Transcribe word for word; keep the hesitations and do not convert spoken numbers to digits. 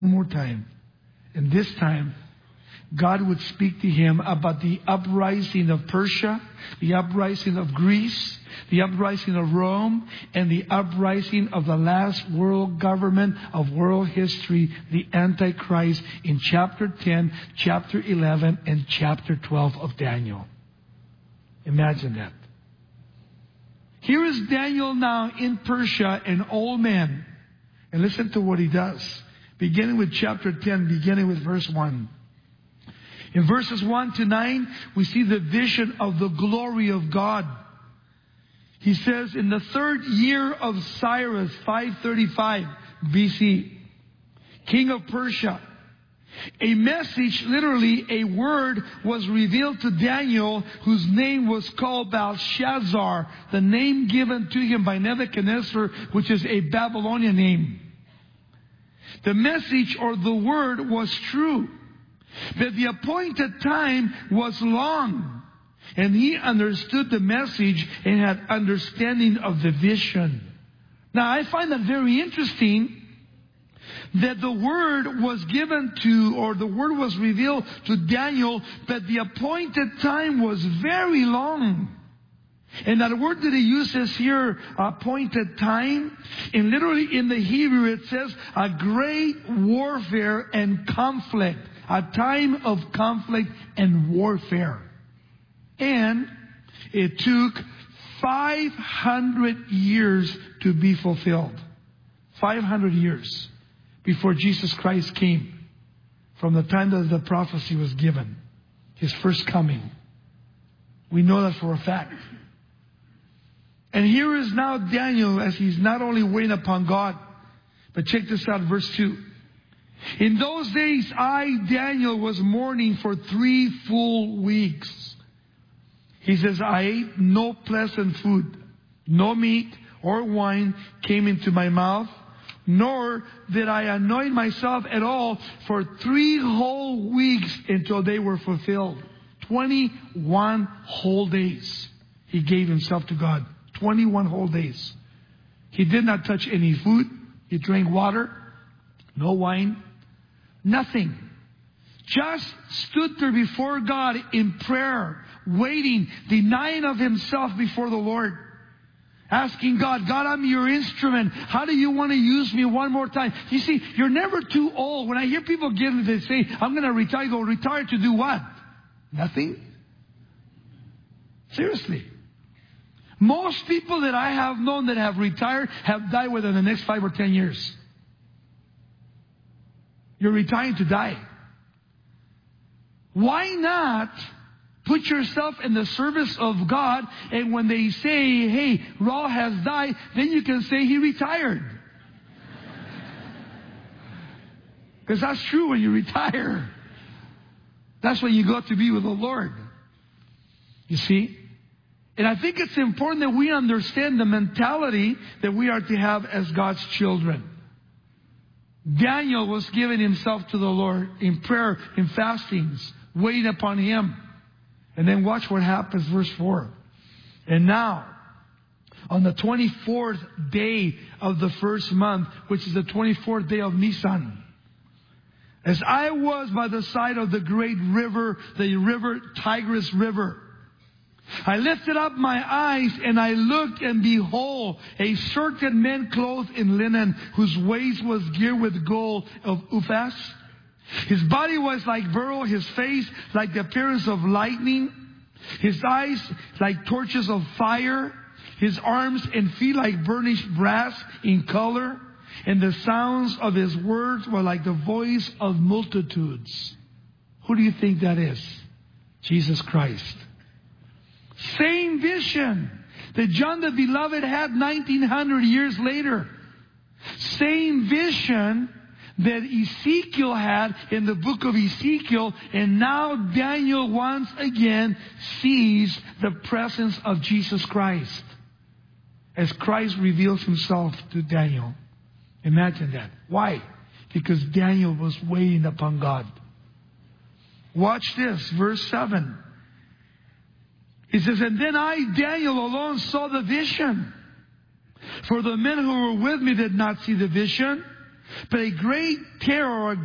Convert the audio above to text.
one more time. And this time, God would speak to him about the uprising of Persia, the uprising of Greece, the uprising of Rome, and the uprising of the last world government of world history, the Antichrist, in chapter ten, chapter eleven, and chapter twelve of Daniel. Imagine that. Here is Daniel now in Persia, an old man. And listen to what he does. Beginning with chapter ten, beginning with verse one. In verses one to nine, we see the vision of the glory of God. He says, in the third year of Cyrus, five thirty-five B C, king of Persia, a message, literally a word, was revealed to Daniel, whose name was called Belshazzar, the name given to him by Nebuchadnezzar, which is a Babylonian name. The message or the word was true, but the appointed time was long. And he understood the message and had understanding of the vision. Now, I find that very interesting that the word was given to, or the word was revealed to Daniel, but the appointed time was very long. And that word that he uses here, appointed time, and literally in the Hebrew it says a great warfare and conflict. A time of conflict and warfare. And it took five hundred years to be fulfilled. five hundred years before Jesus Christ came, from the time that the prophecy was given, his first coming. We know that for a fact. And here is now Daniel, as he's not only waiting upon God, but check this out, verse two. In those days, I, Daniel, was mourning for three full weeks. He says, I ate no pleasant food. No meat or wine came into my mouth, nor did I anoint myself at all for three whole weeks until they were fulfilled. twenty-one whole days he gave himself to God. twenty-one whole days. He did not touch any food. He drank water. No wine. Nothing. Just stood there before God in prayer, waiting, denying of himself before the Lord. Asking God, God, I'm your instrument. How do you want to use me one more time? You see, you're never too old. When I hear people get they say, I'm going to retire, I go, retire to do what? Nothing? Seriously. Most people that I have known that have retired have died within the next five or ten years. You're retiring to die. Why not put yourself in the service of God, and when they say, hey, Raul has died, then you can say he retired. Because that's true when you retire. That's when you go to be with the Lord. You see? And I think it's important that we understand the mentality that we are to have as God's children. Daniel was giving himself to the Lord in prayer, in fastings, waiting upon him. And then watch what happens, verse four. And now, on the twenty-fourth day of the first month, which is the twenty-fourth day of Nisan, as I was by the side of the great river, the river Tigris River, I lifted up my eyes and I looked, and behold, a certain man clothed in linen, whose waist was girt with gold of Uphaz. His body was like beryl, his face like the appearance of lightning, his eyes like torches of fire, his arms and feet like burnished brass in color, and the sounds of his words were like the voice of multitudes. Who do you think that is? Jesus Christ. Same vision that John the Beloved had nineteen hundred years later. Same vision that Ezekiel had in the book of Ezekiel. And now Daniel once again sees the presence of Jesus Christ as Christ reveals himself to Daniel. Imagine that. Why? Because Daniel was waiting upon God. Watch this, verse seven. He says, and then I, Daniel, alone saw the vision. For the men who were with me did not see the vision, But a great terror or